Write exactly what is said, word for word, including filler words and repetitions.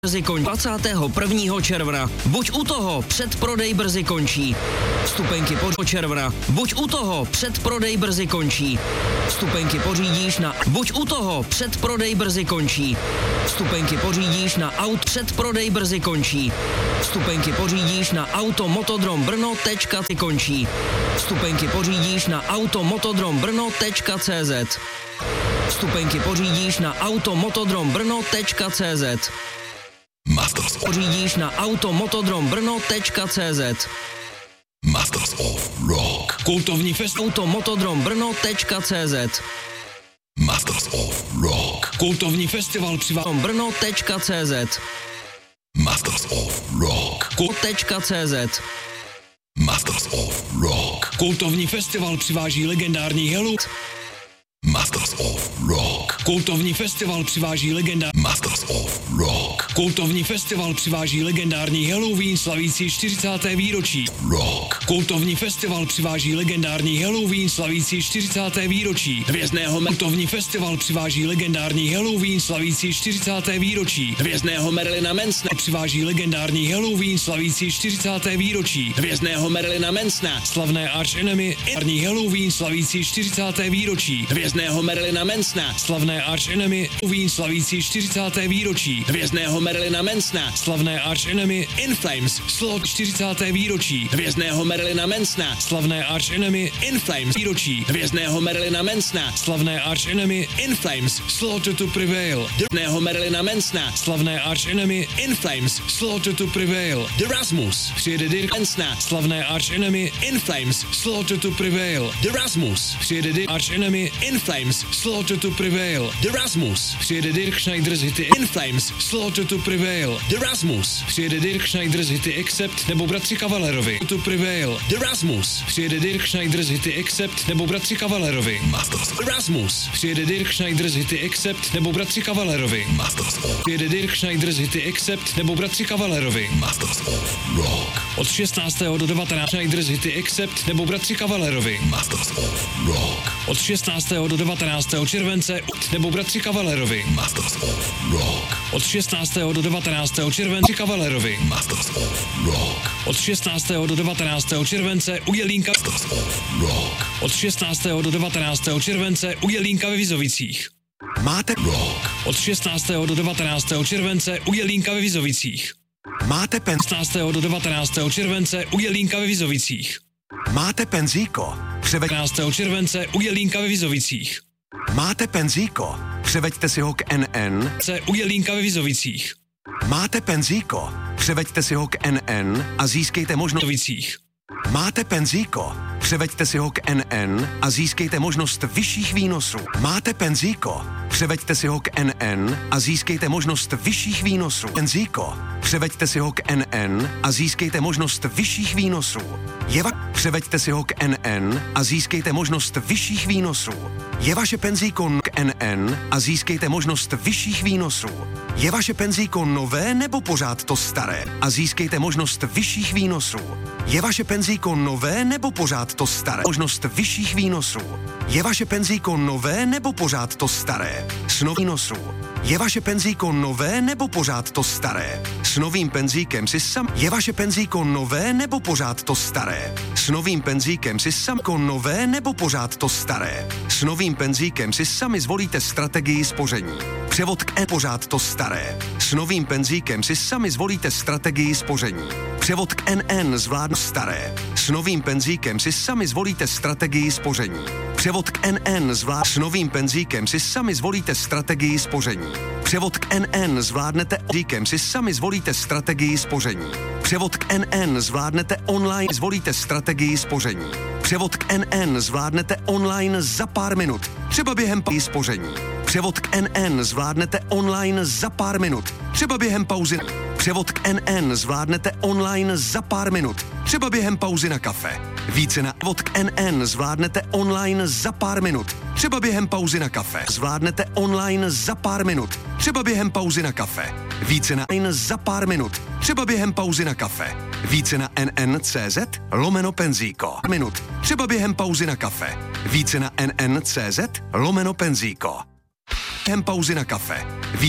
Brzy končí dvacátého prvního června. Buď u toho, předprodej brzy končí. Vstupenky po června. Buď u toho, předprodej brzy končí. Vstupenky pořídíš na Buď u toho, předprodej brzy končí. Vstupenky pořídíš na aut předprodej brzy končí. Vstupenky pořídíš na automotodrom brno tečka cé končí. Vstupenky pořídíš na automotodrom brno tečka cé zet. Vstupenky pořídíš na automotodrom brno tečka cé zet. Masters Pořídíš na automotodrom brno tečka cé zet. Masters of Rock. Kultovní fest automotodrom brno tečka cé zet. Masters of Rock. Kultovní festival přivá brno tečka cé zet. Masters of Rock. Kult tečka cé zet. Masters of Rock. Kultovní festival přiváží legendární helu Masters of Rock. Kultovní festival přiváží legendární Masters of Rock. Kultovní festival přiváží legendární Halloween slavící čtyřicáté výročí. Rock. Kultovní festival přiváží legendární Halloween slavící čtyřicáté výročí. Hvězdného Kultovní festival přiváží legendární Halloween slavící čtyřicáté výročí. Hvězdného Marilyna Mansona přiváží legendární Halloween slavící čtyřicáté výročí. Hvězdného Marilyna Mansona, slavné Arch Enemy, legendární Halloween slavící čtyřicáté výročí. Hvězdného Marilyna Mansona, slavné Arch Enemy, Halloween slavící čtyřicáté výročí. Hvězdného Marilyna Mansona, slavné Arch Enemy, In Flames, slot čtyřicáté výročí. Hvězdného Marilyna Mansona, slavné Arch Enemy, In Flames výročí. Hvězdného Marilyna Mansona, slavné Arch Enemy, In Flames, Slaughter to Prevail. Hvězdného Marilyna Mansona, slavné Arch Enemy, In Flames, Slaughter to Prevail. The Rasmus, přijede Dirk Mansona, slavné Arch Enemy, In Flames, Slaughter to Prevail. The Rasmus, přijede Dirk Arch Enemy, In Flames, Slaughter to Prevail. The Rasmus, přijede Dirk Schneider z hity In Flames, Slaughter to Prevail. The Rasmus, přijede Dirk Schneider z hity Accept nebo Bratři Kavalerovi. To Prevail. The Rasmus, přijede Dirk Schneider z hity Accept nebo Bratři Kavalerovi. Masters. The Rasmus, přijede Dirk Schneider z hity Accept nebo Bratři Kavalerovi. Masters of. Přijede Dirk Schneider z hity Accept nebo Bratři Kavalerovi. Masters of Rock. Od šestnáctého do devatenáctého Schneider z hity Accept nebo Bratři Kavalerovi. Masters of Rock. Od šestnáctého do devatenáctého července nebo Bratři Kavalerovi. Masters of Rock. Od šestnáctého do devatenáctého července Kavalerovi. Masters of Rock. Od šestnáctého do devatenáctého července u Jelínka. Masters of Rock. Od šestnáctého do devatenáctého července u Jelínka ve Vizovicích. Máte Rock. Od šestnáctého do devatenáctého července u Jelínka ve Vizovicích. Máte pen šestnáctého do devatenáctého července u Jelínka ve Vizovicích. Máte penzíko. Převeď devatenáctého července u Jelínka ve Vizovicích. Máte penzíko. Převeďte si ho k N N. Se u Jelínka ve Vizovicích. Máte penzíko. Převeďte si ho k N N a získejte možnost. Vizovicích. Máte penzíko. Převeďte si ho k N N a získejte možnost vyšších výnosů. Máte penzíko. Převeďte si ho k N N a získejte možnost vyšších výnosů. Penzíko. Převeďte si ho k N N a získejte možnost vyšších výnosů. Je va- Převeďte si ho k N N a získejte možnost vyšších výnosů. Je vaše penzíko k N N a získejte možnost vyšších výnosů. Je vaše penzíko nové nebo pořád to staré a získejte možnost vyšších výnosů. Je vaše penzíko nové nebo pořád to staré? Možnost vyšších výnosů. Je vaše penzíko nové nebo pořád to staré? S novým výnosů. Je vaše penzíko nové nebo pořád to staré? S novým penzíkem si sam. Je vaše penzíko nové nebo pořád to staré? S novým penzíkem si samko nové nebo pořád to staré? S novým penzíkem si sami zvolíte strategii spoření. Převod k E pořád to staré. S novým penzíkem si sami zvolíte strategii spoření. Převod k N N zvládnu staré. S novým penzíkem si sami zvolíte strategii spoření. Převod k N N zvládnu. S novým penzíkem si sami zvolíte strategii spoření. Převod k N N zvládnete penzíkem si sami zvolíte strategii spoření. Převod k N N zvládnete online, zvolíte strategii spoření. Převod k N N zvládnete online za pár minut, třeba během pauzy spoření. Převod k N N zvládnete online za pár minut, třeba během pauzy. Převod k N N zvládnete online za pár minut, třeba během pauzy na kafe. Více na převod k N N zvládnete online za pár minut, třeba během pauzy na kafe. Zvládnete online za pár minut, třeba během pauzy na kafe. Více na N za pár minut, třeba během pauzy na kafe. Více na N N tečka cé zet lomeno penzíko. Minut, třeba během pauzy na kafe. Více na N N tečka cé zet lomeno penzíko. Během pauzy na kafe.